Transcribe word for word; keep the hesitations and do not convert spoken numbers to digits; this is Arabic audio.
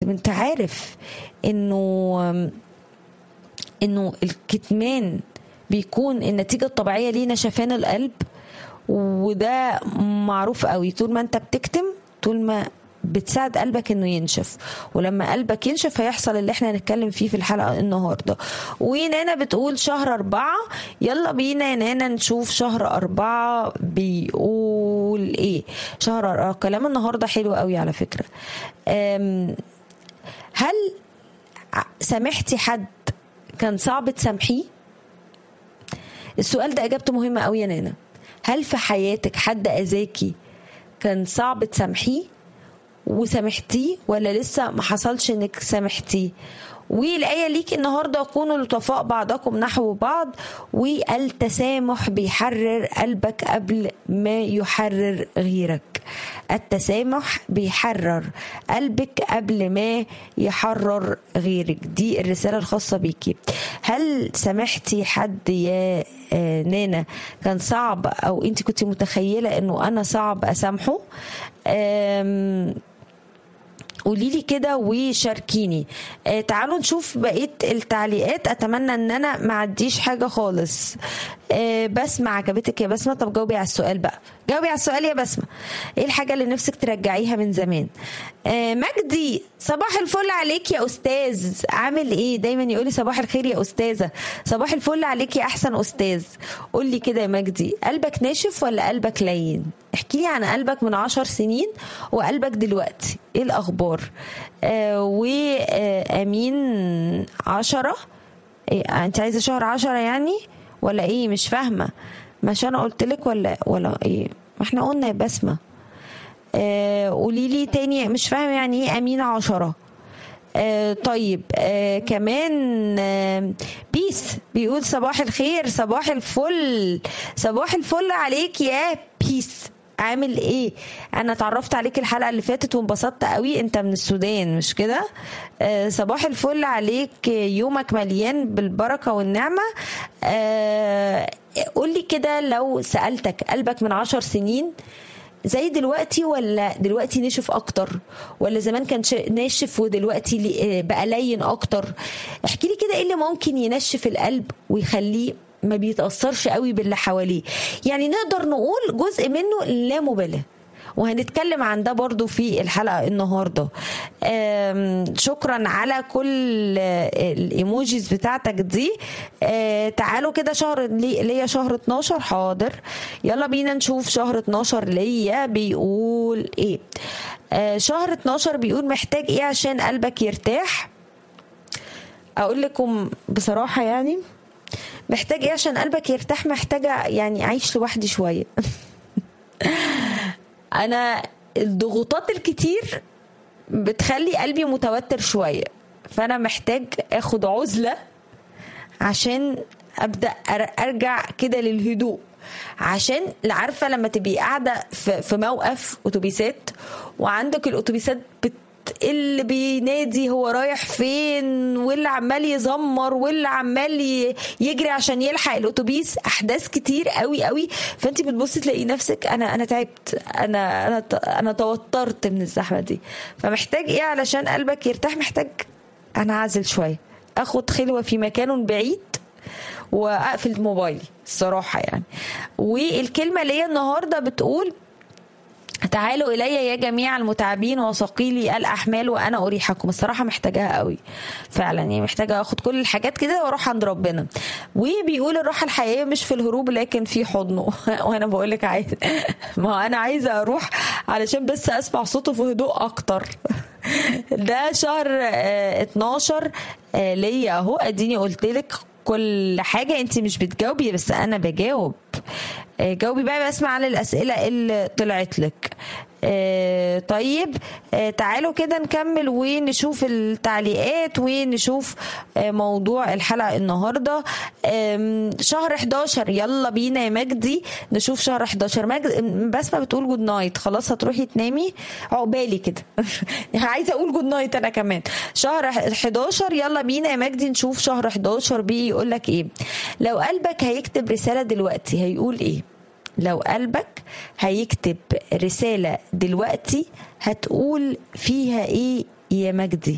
انت عارف انه انه الكتمان بيكون النتيجة الطبيعية ليه نشفان القلب، وده معروف قوي. طول ما انت بتكتم طول ما بتساعد قلبك انه ينشف، ولما قلبك ينشف هيحصل اللي احنا هنتكلم فيه في الحلقة النهاردة. ونانا بتقول شهر أربعة، يلا بينا يا نانا نشوف شهر أربعة بيقول ايه. شهر أربعة كلام النهاردة حلو قوي على فكرة. هل سامحتي حد كان صعب تسامحيه؟ السؤال ده اجابته مهمة قوي يا نانا. هل في حياتك حد اذاكي كان صعب تسامحيه وسامحتيه، ولا لسه ما حصلش انك سامحتيه؟ والآية ليك النهاردة كونوا لطفاء بعضكم نحو بعض، والتسامح بيحرر قلبك قبل ما يحرر غيرك. التسامح بيحرر قلبك قبل ما يحرر غيرك. دي الرسالة الخاصة بيكي. هل سامحتي حد يا نانا كان صعب، او انت كنت متخيلة انه انا صعب اسامحه؟ قولي لي كده وشاركيني. آه تعالوا نشوف بقية التعليقات. اتمنى ان انا ما عديش حاجة خالص. آه بسمة، عجبتك يا بسمة؟ طب جاوبي على السؤال بقى، جاوبي على السؤال يا بسمة. ايه الحاجة اللي نفسك ترجعيها من زمان؟ آه مجدي، صباح الفل عليك يا استاذ، عامل ايه؟ دايما يقولي صباح الخير يا استاذة. صباح الفل عليك يا احسن استاذ. قولي كده يا مجدي، قلبك ناشف ولا قلبك لين؟ احكي لي عن قلبك من عشر سنين وقلبك دلوقتي، ايه الاخبار؟ آه وامين عشرة، إيه انت عايزه شهر عشرة يعني ولا ايه؟ مش فاهمه. مش انا قلت لك ولا ولا ايه؟ ما احنا قلنا يا بسمه. آه قولي لي تاني، مش فاهم يعني ايه امين عشرة. آه طيب آه كمان آه بيس بيقول صباح الخير، صباح الفل، صباح الفل عليك يا بيس، عامل ايه؟ انا اتعرفت عليك الحلقه اللي فاتت وانبسطت قوي. انت من السودان مش كده؟ آه صباح الفل عليك، يومك مليان بالبركه والنعمه. آه قولي كده، لو سالتك قلبك من عشر سنين زي دلوقتي، ولا دلوقتي نشف اكتر، ولا زمان كان ناشف ودلوقتي بقى لين اكتر؟ احكي لي كده ايه اللي ممكن ينشف القلب ويخليه ما بيتأثرش قوي باللي حواليه. يعني نقدر نقول جزء منه لا مبالاة، وهنتكلم عن ده برضو في الحلقة النهاردة. شكرا على كل الايموجيز بتاعتك دي. تعالوا كده شهر ليا شهر اتناشر. حاضر، يلا بينا نشوف شهر اتناشر ليا بيقول ايه. شهر اتناشر بيقول محتاج ايه عشان قلبك يرتاح؟ اقول لكم بصراحة، يعني محتاج ايه عشان قلبك يرتاح؟ محتاجة يعني اعيش لوحدي شوية. انا الضغوطات الكتير بتخلي قلبي متوتر شوية، فانا محتاج اخد عزلة عشان ابدأ ارجع كده للهدوء. عشان عارفة لما تبقي قاعدة في موقف اتوبيسات، وعندك الاتوبيسات بت اللي بينادي هو رايح فين، واللي عمال يزمر، واللي عمال يجري عشان يلحق الاتوبيس، احداث كتير قوي قوي، فانت بتبصي تلاقي نفسك انا انا تعبت، انا انا انا توترت من الزحمه دي. فمحتاج ايه علشان قلبك يرتاح؟ محتاج انا اعزل شويه، اخد خلوه في مكان بعيد، واقفل موبايلي الصراحه يعني. والكلمه ليا النهارده بتقول تعالوا إلي يا جميع المتعبين وثقيلي الأحمال وأنا أريحكم. الصراحة محتاجاها قوي فعلا، يعني محتاجة أخد كل الحاجات كده وأروح عند ربنا. وبيقول الراحة الحقيقية مش في الهروب لكن في حضنه. وأنا بقولك عايز، ما هو أنا عايزة أروح علشان بس أسمع صوته في هدوء أكتر. ده شهر اتناشر ليا أهو. أديني قلتلك كل حاجة، أنت مش بتجاوبي بس أنا بجاوب. جاوبي بقى، بسمع على الأسئلة اللي طلعت لك. آه طيب آه تعالوا كده نكمل ونشوف التعليقات ونشوف آه موضوع الحلقة النهاردة. آه شهر حداشر، يلا بينا يا مجدي نشوف شهر حداشر. مجد بسمة بتقول جود نايت، خلاص هتروحي تنامي عقبالي كده. عايزة اقول جود نايت انا كمان. شهر حداشر، يلا بينا يا مجدي نشوف شهر حداشر بيقول لك ايه. لو قلبك هيكتب رسالة دلوقتي هيقول ايه؟ لو قلبك هيكتب رسالة دلوقتي هتقول فيها ايه يا مجدي؟